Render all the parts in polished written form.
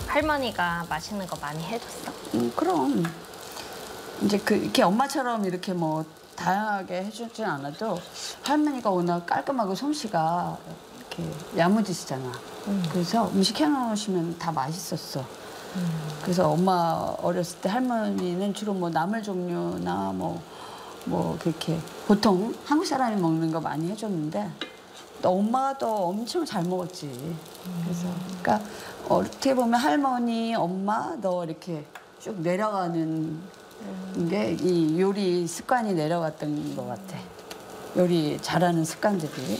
할머니가 맛있는 거 많이 해줬어? 그럼 이제 이렇게 엄마처럼 이렇게 뭐 다양하게 해주진 않아도 할머니가 워낙 깔끔하고 솜씨가 이렇게 야무지시잖아. 그래서 음식 해놓으시면 다 맛있었어. 그래서 엄마 어렸을 때 할머니는 주로 뭐 나물 종류나 뭐 그렇게 보통 한국 사람이 먹는 거 많이 해줬는데 또 엄마가 또 엄청 잘 먹었지. 그래서 그러니까 어떻게 보면 할머니, 엄마, 너 이렇게 쭉 내려가는 게 이 요리 습관이 내려갔던 것 같아. 요리 잘하는 습관들이.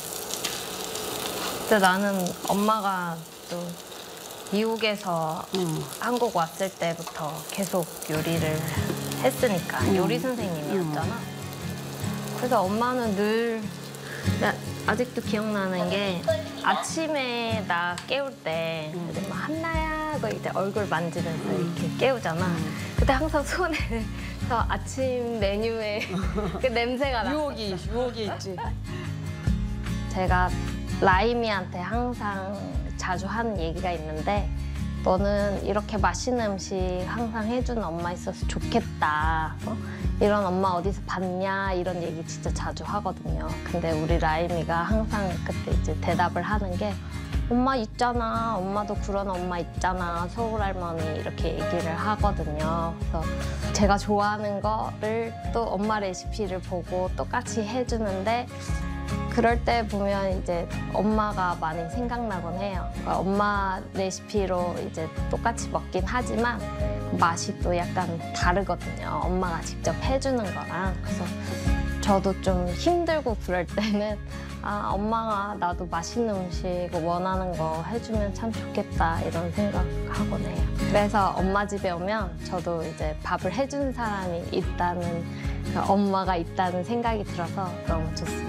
근데 나는 엄마가 또 미국에서 한국 왔을 때부터 계속 요리를 했으니까 요리 선생님이었잖아. 그래서 엄마는 늘 아직도 기억나는 게 아침에 나 깨울 때 이제 막 한나야 하고 이제 얼굴 만지면서 이렇게 깨우잖아. 그때 항상 손에서 아침 메뉴에 그 냄새가 나. 유혹이 있지. 제가 라임이한테 항상 자주 하는 얘기가 있는데 너는 이렇게 맛있는 음식 항상 해주는 엄마 있어서 좋겠다. 이런 엄마 어디서 봤냐 이런 얘기 진짜 자주 하거든요. 근데 우리 라임이가 항상 그때 이제 대답을 하는 게 엄마 있잖아. 엄마도 그런 엄마 있잖아. 서울 할머니 이렇게 얘기를 하거든요. 그래서 제가 좋아하는 거를 또 엄마 레시피를 보고 똑같이 해주는데 그럴 때 보면 이제 엄마가 많이 생각나곤 해요. 그러니까 엄마 레시피로 이제 똑같이 먹긴 하지만 맛이 또 약간 다르거든요. 엄마가 직접 해주는 거랑. 그래서 저도 좀 힘들고 그럴 때는 아, 엄마가 나도 맛있는 음식 원하는 거 해주면 참 좋겠다 이런 생각하곤 해요. 그래서 엄마 집에 오면 저도 이제 밥을 해주는 사람이 있다는, 엄마가 있다는 생각이 들어서 너무 좋습니다.